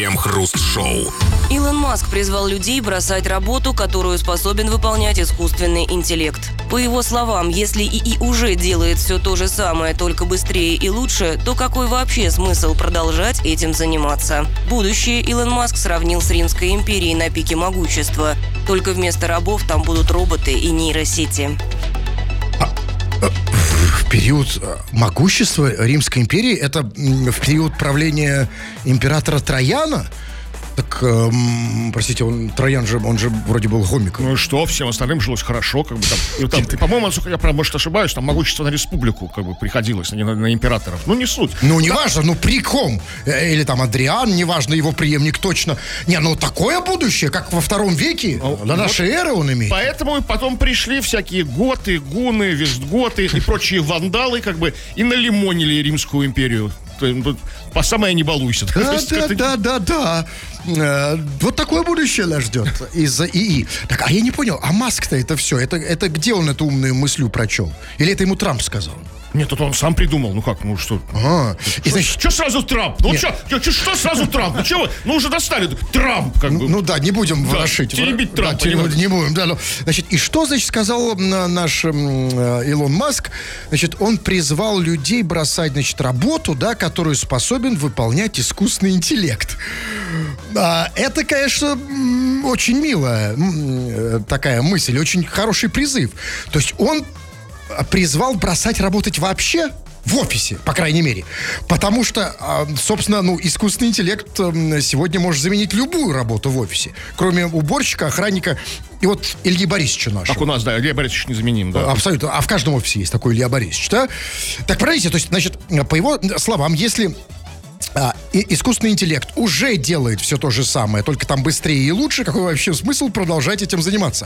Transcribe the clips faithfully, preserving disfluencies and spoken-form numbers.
Крем-хруст-шоу. Илон Маск призвал людей бросать работу, которую способен выполнять искусственный интеллект. По его словам, если ИИ уже делает все то же самое, только быстрее и лучше, то какой вообще смысл продолжать этим заниматься? Будущее Илон Маск сравнил с Римской империей на пике могущества. Только вместо рабов там будут роботы и нейросети. В период могущества Римской империи, это в период правления императора Трояна? Так, эм, простите, он, Троян же, он же вроде был гомиком. Ну и что, всем остальным жилось хорошо, как бы там. там ты, по-моему, я прям, может, ошибаюсь, там могущество на республику, как бы, приходилось, а не на, на императоров. Ну, не суть. Ну, не важно, ну, при ком? Или там Адриан, неважно, его преемник точно. Не, ну, такое будущее, как во втором веке, ну, до нашей вот эры он имеет. Поэтому и потом пришли всякие готы, гуны, вестготы и прочие вандалы, как бы, и налимонили Римскую империю. По самое не балуйся. Да, да, да, да, да. Э, вот такое будущее нас ждет из-за ИИ. Так, а я не понял, а Маск-то это все, это, это где он эту умную мыслю прочел? Или это ему Трамп сказал? Нет, это он сам придумал. Ну как, ну что? А, и значит... Что сразу Трамп? Ну что, что сразу Трамп? Ну что вы? Ну уже достали. Трамп, как бы. Ну, ну да, не будем да, ворошить. Теребить Трампа. Да, теребить не будем, да. Ну, значит, и что, значит, сказал наш э, Илон Маск? Значит, он призвал людей бросать, значит, работу, да, которую способен выполнять искусственный интеллект. А, это, конечно, очень милая такая мысль, очень хороший призыв. То есть он призвал бросать работать вообще в офисе, по крайней мере. Потому что, собственно, ну, искусственный интеллект сегодня может заменить любую работу в офисе. Кроме уборщика, охранника и вот Ильи Борисовича нашего. Как у нас, да, Илья Борисович незаменим, да. Абсолютно. А в каждом офисе есть такой Илья Борисович, да? Так, подождите, то есть, значит, по его словам, если... А, и, искусственный интеллект уже делает все то же самое, только там быстрее и лучше, какой вообще смысл продолжать этим заниматься?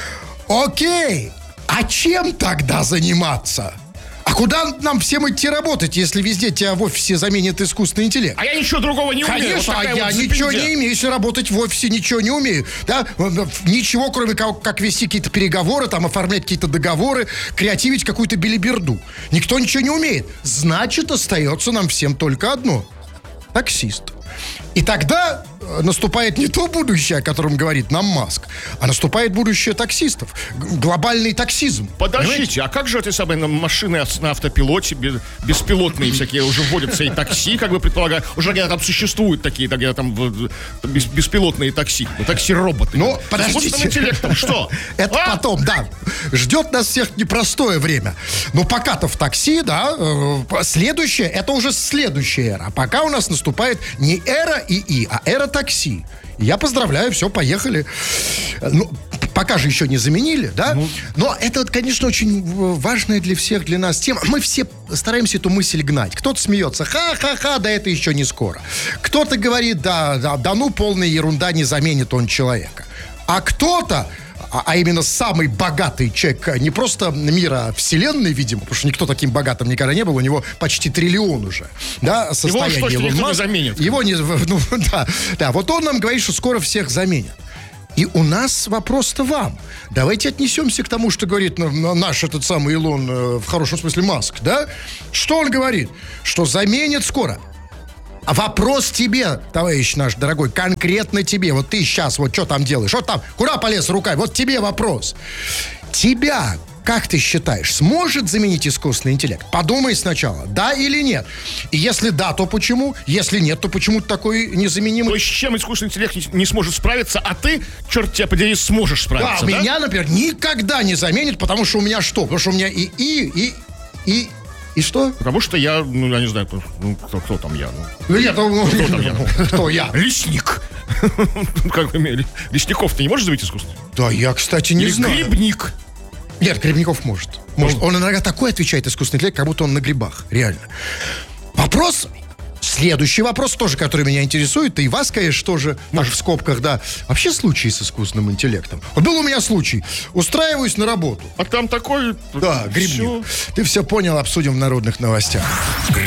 Окей! А чем тогда заниматься? А куда нам всем идти работать, если везде тебя в офисе заменит искусственный интеллект? А я ничего другого не умею. Конечно, вот а я вот ничего не умею. Если работать в офисе, ничего не умею. Да? Ничего, кроме как, как вести какие-то переговоры, там, оформлять какие-то договоры, креативить какую-то белиберду. Никто ничего не умеет. Значит, остается нам всем только одно. Таксист. И тогда наступает не то будущее, о котором говорит нам Маск, а наступает будущее таксистов. Глобальный таксизм. Подождите, понимаете? А как же эти самые машины на автопилоте, беспилотные всякие, уже вводятся и такси, как бы предполагаю, уже где-то там существуют такие, где-то там беспилотные такси, такси-роботы. Ну, подождите. Интеллектом, что? Это а? потом, да. Ждет нас всех непростое время. Но пока-то в такси, да, следующее, это уже следующая эра. А пока у нас наступает не эра ИИ, а эра такси. Я поздравляю, все, поехали. Ну, пока же еще не заменили, да? Ну, но это, конечно, очень важная для всех, для нас тема. Мы все стараемся эту мысль гнать. Кто-то смеется, ха-ха-ха, да это еще не скоро. Кто-то говорит, да, да, да ну, полная ерунда, не заменит он человека. А кто-то, а, а именно самый богатый человек не просто мира, а вселенной, видимо, потому что никто таким богатым никогда не был, у него почти триллион уже, да, состояние. Его что, что никто не заменит? Его не, ну, да, да, вот он нам говорит, что скоро всех заменят. И у нас вопрос-то вам. Давайте отнесемся к тому, что говорит наш этот самый Илон, в хорошем смысле Маск, да? Что он говорит? Что заменят скоро. А вопрос тебе, товарищ наш дорогой, конкретно тебе. Вот ты сейчас вот что там делаешь? Вот там, куда полез руками? Вот тебе вопрос. Тебя, как ты считаешь, сможет заменить искусственный интеллект? Подумай сначала, да или нет. И если да, то почему? Если нет, то почему ты такой незаменимый? То есть с чем искусственный интеллект не, не сможет справиться, а ты, черт тебя подери, сможешь справиться, да? Да, меня, например, никогда не заменит, потому что у меня что? Потому что у меня и и, и, и... И что? Потому что я, ну, я не знаю, кто, ну, кто, кто там я. Ну, ну нет, ну, кто там я? Кто я? Лесник. Как бы, лесников ты не можешь заменить искусственно? Да, я, кстати, не Или знаю. грибник. Нет, Грибников может. Может. Он иногда такой отвечает, искусственный интеллект, как будто он на грибах. Реально. Вопрос... Следующий вопрос тоже, который меня интересует, и вас, конечно, тоже, может, в скобках, да. Вообще случаи с искусственным интеллектом. Вот был у меня случай. Устраиваюсь на работу. А там такой... Да, грибник. Все. Ты все понял, обсудим в народных новостях.